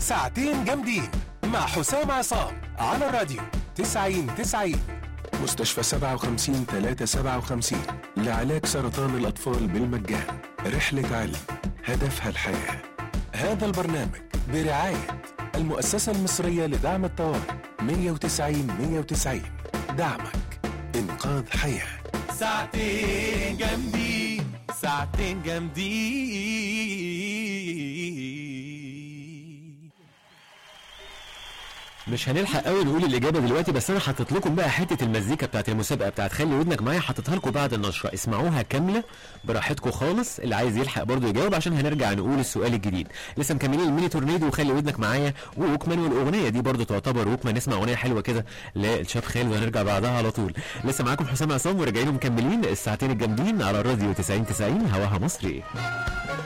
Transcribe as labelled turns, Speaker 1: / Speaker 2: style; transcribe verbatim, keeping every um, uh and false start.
Speaker 1: ساعتين جامدين مع حسام عصام على الراديو تسعين تسعين. مستشفى سبعة وخمسين ثلاثة سبعة وخمسين لعلاج سرطان الأطفال بالمجان. رحلة علم هدفها الحياة. هذا البرنامج برعاية المؤسسة المصرية لدعم الطوارئ مية وتسعين مية وتسعين. دعمك إنقاذ حياة.
Speaker 2: ساعتين جامدين ساعتين جامدين.
Speaker 3: مش هنلحق قوي نقول الاجابه دلوقتي، بس انا حاطط لكم بقى حته المزيكا بتاعت المسابقه بتاعت خلي ودنك معايا، حاططها لكم بعد النشره، اسمعوها كامله براحتكم خالص، اللي عايز يلحق برضه يجاوب عشان هنرجع نقول السؤال الجديد. لسه مكملين الميني تورنيدو وخلي ودنك معايا ووكمان، والاغنيه دي برضه تعتبر ووكمان. نسمع اغنيه حلوه كده للشاب خالد وهنرجع بعدها على طول. لسه معاكم حسام عصام وراجعين مكملين الساعتين الجامدين على الراديو تسعين تسعين، هواها مصري.